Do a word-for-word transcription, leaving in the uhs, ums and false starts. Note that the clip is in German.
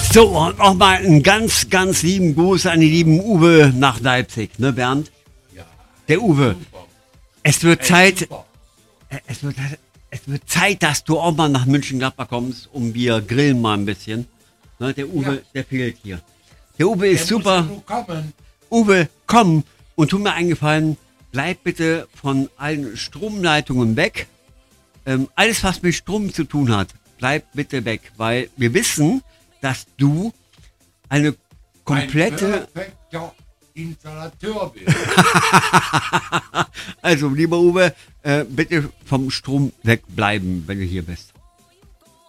So, und nochmal einen ganz, ganz lieben Gruß an die lieben Uwe nach Leipzig, ne Bernd? Ja. Der Uwe. Super. Es wird Ey, Zeit, super. es wird, es wird Zeit, dass du auch mal nach München-Gladbach kommst und wir grillen mal ein bisschen. Ne, der Uwe, Ja. der fehlt hier. Der Uwe ist Der muss super. ja nur kommen. Uwe, komm und tu mir einen Gefallen, bleib bitte von allen Stromleitungen weg. Ähm, alles, was mit Strom zu tun hat, bleib bitte weg, weil wir wissen, dass du eine komplette... Ein perfekter Installateur bist. Also, lieber Uwe, äh, bitte vom Strom wegbleiben, wenn du hier bist.